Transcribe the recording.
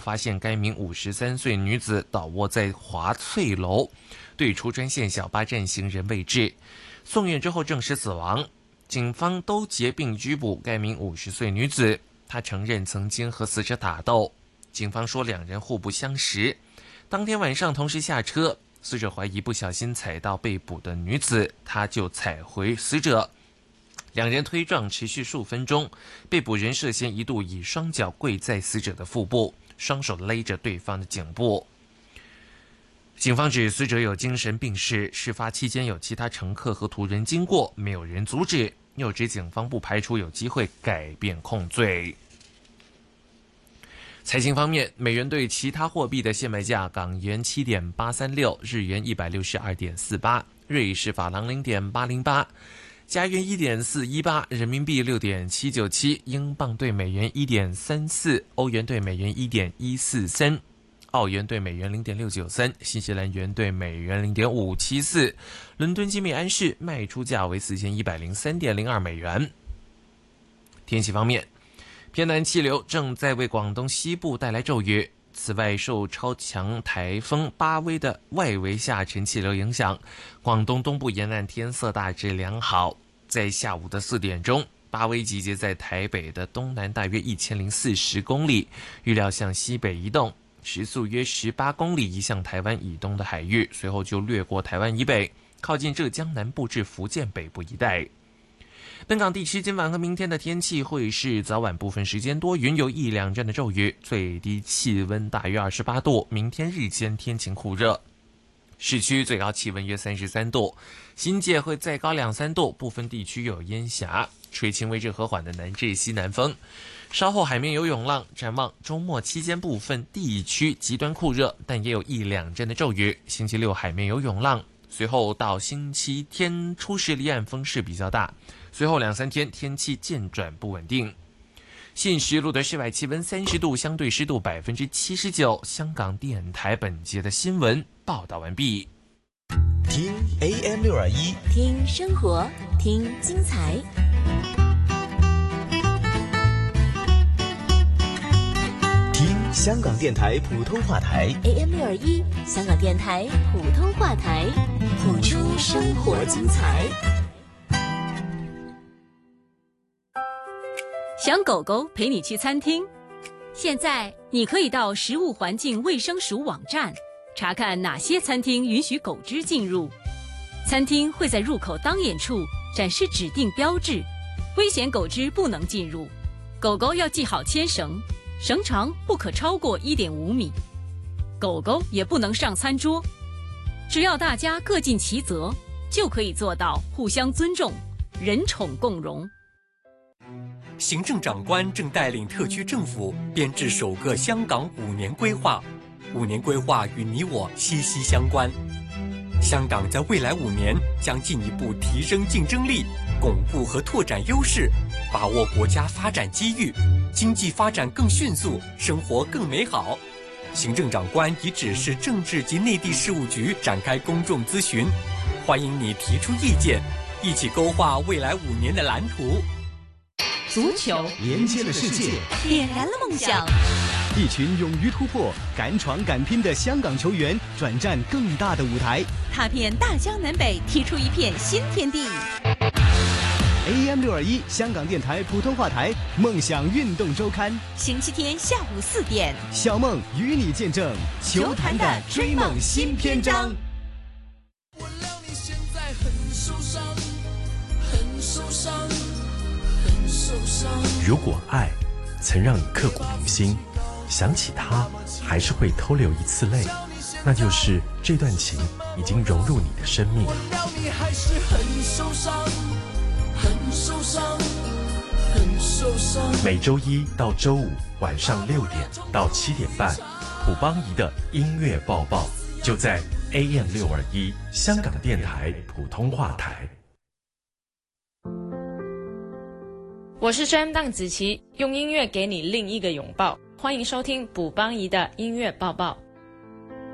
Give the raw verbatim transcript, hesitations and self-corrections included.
发现该名五十三岁女子倒卧在华翠楼对出川县小巴站行人位置，送院之后证实死亡。警方都结并拘捕该名五十岁女子，她承认曾经和死者打斗。警方说两人互不相识，当天晚上同时下车，死者怀疑不小心踩到被捕的女子，他就踩回死者。两人推撞持续数分钟，被捕人涉嫌一度以双脚跪在死者的腹部，双手勒着对方的颈部。警方指死者有精神病史，事发期间有其他乘客和途人经过，没有人阻止，又指警方不排除有机会改变控罪。财经方面，美元对其他货币的现卖价：港元七点八三六，日元一百六十二点四八，瑞士法郎零点八零八。加元一点四一八，人民币六点七九七，英镑对美元一点三四，欧元对美元一点一四三，澳元对美元零点六九三，新西兰元对美元零点五七四。伦敦金美安士卖出价为四千一百零三点零二美元。天气方面，偏南气流正在为广东西部带来骤雨。此外，受超强台风巴威的外围下沉气流影响，广东东部沿岸天色大致良好。在下午的四点钟，巴威集结在台北的东南大约一千零四十公里，预料向西北移动，时速约十八公里，移向台湾以东的海域，随后就掠过台湾以北，靠近浙江南部至福建北部一带。本港地区今晚和明天的天气会是早晚部分时间多云，有一两阵的骤雨，最低气温大约二十八度。明天日间天晴酷热，市区最高气温约三十三度，新界会再高两三度，部分地区有烟霞，吹轻微至和缓的南至西南风。稍后海面有涌浪，展望周末期间部分地区极端酷热，但也有一两阵的骤雨。星期六海面有涌浪，随后到星期天初时离岸风势比较大，随后两三天天气渐转不稳定。现时录的室外气温三十度，相对湿度百分之七十九。香港电台本节的新闻报道完毕。 听 A M 六二一， 听生活，听精彩。 听香港电台普通话台 A M 六二一，香港电台普通话台，谱出生活精彩。 想狗狗陪你去餐厅？现在你可以到食物环境卫生署网站查看哪些餐厅允许狗只进入。餐厅会在入口当眼处展示指定标志，危险狗只不能进入。狗狗要系好牵绳，绳长不可超过 一点五米。狗狗也不能上餐桌。只要大家各尽其责，就可以做到互相尊重，人宠共荣。 行政长官正带领特区政府编制首个香港五年规划，五年规划与你我息息相关。香港在未来五年将进一步提升竞争力，巩固和拓展优势，把握国家发展机遇，经济发展更迅速，生活更美好。行政长官已指示政治及内地事务局展开公众咨询，欢迎你提出意见，一起勾画未来五年的蓝图。 足球连接了世界， 点燃了梦想。 一群勇于突破、敢闯敢拼的香港球员转战更大的舞台， 踏遍大江南北，踢出一片新天地。 A M 六二一香港电台普通话台梦想运动周刊， 星期天下午四点， 小梦与你见证球坛的追梦新篇章。 我料你现在很受伤，很受伤，很受伤。 如果爱曾让你刻骨铭心，想起他还是会偷流一次泪，那就是这段情已经融入你的生命。 我料你还是很受伤，很受伤，很受伤。 每周一到周五晚上六点到七点半，普邦仪的音乐报报就在 A M 六二一香港电台普通话台。 我是 Jam 邓紫棋，用音乐给你另一个拥抱。欢迎收听普邦仪的音乐报报。